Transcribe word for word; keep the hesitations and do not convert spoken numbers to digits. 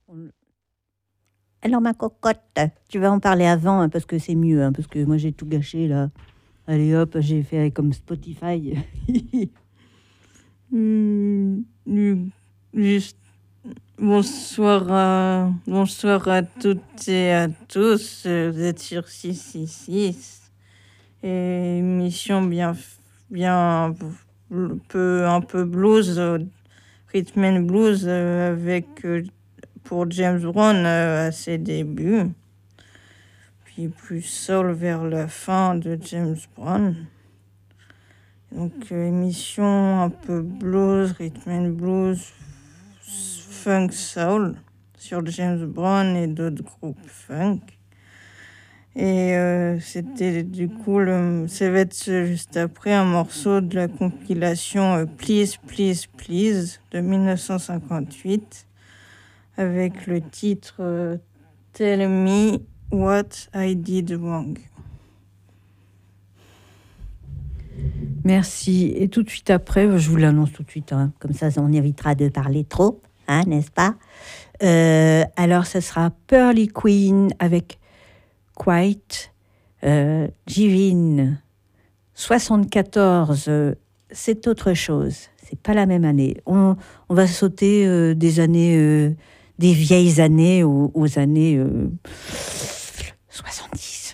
On- Alors, ma cocotte, tu vas en parler avant, hein, parce que c'est mieux, hein, parce que moi, j'ai tout gâché, là. Allez, hop, j'ai fait comme Spotify. Hmm, hmm, juste bonsoir à, bonsoir à toutes et à tous. euh, Vous êtes sur six cent soixante-six. Et émission bien, bien bl- peu, un peu blues, euh, rhythm and blues euh, avec euh, pour James Brown euh, à ses débuts. Puis plus soul vers la fin de James Brown. Donc euh, émission un peu blues, rhythm and blues, funk soul sur James Brown et d'autres groupes funk. Et euh, c'était du coup, le, ça va être juste après un morceau de la compilation euh, Please, Please, Please de dix-neuf cent cinquante-huit avec le titre euh, Tell Me What I Did Wrong. Merci. Et tout de suite après, je vous l'annonce tout de suite, hein, comme ça, on évitera de parler trop, hein, n'est-ce pas? Euh, alors, ce sera Pearly Queen avec Quite, euh, Jivin, soixante-quatorze, euh, c'est autre chose. C'est pas la même année. On, on va sauter euh, des années, euh, des vieilles années aux, aux années euh, soixante-dix.